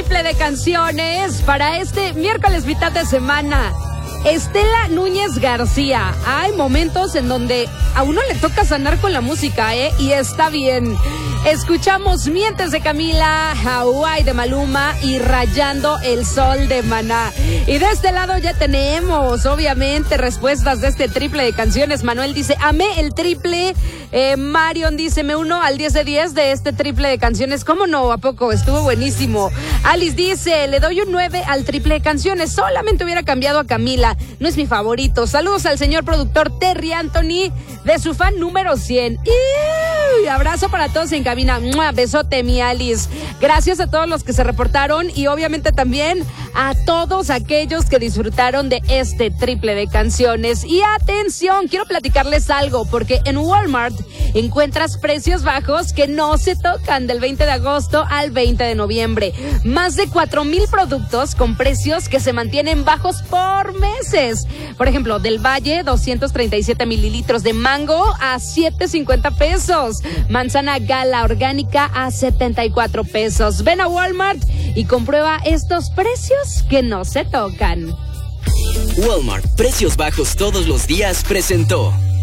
triple de canciones para este miércoles mitad de semana. Estela Núñez García. Hay momentos en donde a uno le toca sanar con la música, y está bien. Escuchamos Mientes de Camila, Hawái de Maluma y Rayando el Sol de Maná. Y de este lado ya tenemos, obviamente, respuestas de este triple de canciones. Manuel dice, amé el triple. Marion dice, me uno al 10 de 10 de este triple de canciones. ¿Cómo no? ¿A poco? Estuvo buenísimo. Alice dice, le doy un 9 al triple de canciones. Solamente hubiera cambiado a Camila. No es mi favorito. Saludos al señor productor Terry Anthony de su fan número 100. ¡Y abrazo para todos en cabina! ¡Mua! Besote, mi Alice. Gracias a todos los que se reportaron y obviamente también a todos aquellos que disfrutaron de este triple de canciones. Y atención, quiero platicarles algo, porque en Walmart encuentras precios bajos que no se tocan del 20 de agosto al 20 de noviembre. Más de 4,000 productos con precios que se mantienen bajos por meses. Por ejemplo, del Valle, 237 mililitros de mango a 7.50 pesos. Manzana Gala orgánica a 74 pesos. Ven a Walmart y comprueba estos precios que no se tocan. Walmart, precios bajos todos los días, presentó